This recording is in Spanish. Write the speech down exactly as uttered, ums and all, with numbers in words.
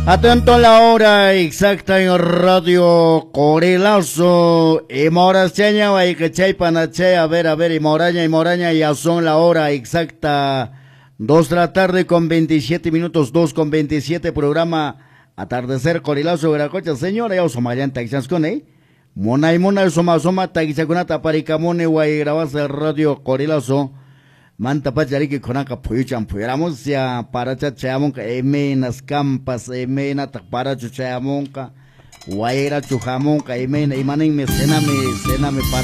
Atento a la hora exacta en Radio Corilazo. Y moraseña, y que chay panache, a ver, a ver, y moraña, y moraña, ya son la hora exacta. Dos de la tarde con veintisiete minutos, dos con veintisiete, programa Atardecer Corilazo, Veracocha, señora, ya os somarían taxas con, eh. Mona y mona, soma, soma, taxacunata, paricamone, guay, grabas el Radio Corilazo. Manta pachariki konaka puyuchan puyaramos ya para chachamonka emenas campas emena para chuchamonka guayra chujamonka emena imanen me cena me cena me para